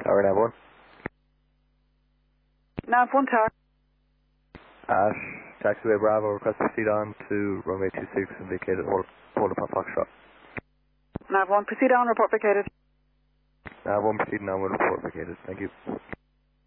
Tower nav 1. Nav 1 tower. At taxiway Bravo, request to proceed on to runway 26 and vacated hold upon Foxtrot. Nav 1, proceed on, report vacated. Nav 1 proceeding on with report vacated. Thank you.